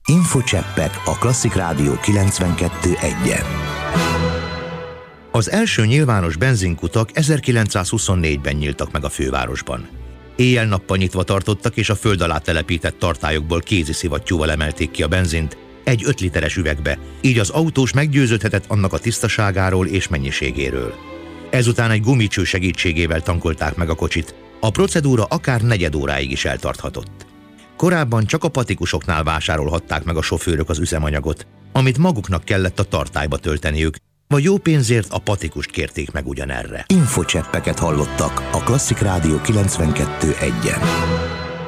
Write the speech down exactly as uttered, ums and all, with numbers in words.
Infocseppek a Klasszik Rádió kilencvenkettő egyen. Az első nyilvános benzinkutak ezerkilencszázhuszonnégyben nyíltak meg a fővárosban. Éjjel-nappal nyitva tartottak, és a föld alá telepített tartályokból kézi szivattyúval emelték ki a benzint egy öt literes üvegbe, így az autós meggyőződhetett annak a tisztaságáról és mennyiségéről. Ezután egy gumicső segítségével tankolták meg a kocsit. A procedúra akár negyed óráig is eltarthatott. Korábban csak a patikusoknál vásárolhatták meg a sofőrök az üzemanyagot, amit maguknak kellett a tartályba tölteniük, vagy jó pénzért a patikust kérték meg ugyanerre. Infocseppeket hallottak a Klasszik Rádió kilencvenkettő egyen.